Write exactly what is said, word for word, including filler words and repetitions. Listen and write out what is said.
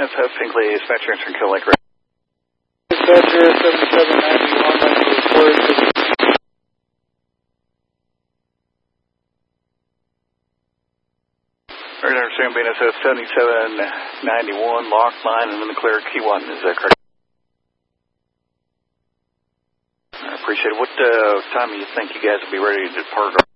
B N S F Pinkley, dispatcher answering Kill Lake. Dispatcher seventy-seven ninety-one, that's reported. Right, understand B N S F seventy-seven ninety-one, locked line and in the clear, key one, is that correct? I appreciate it. What uh, time do you think you guys will be ready to depart?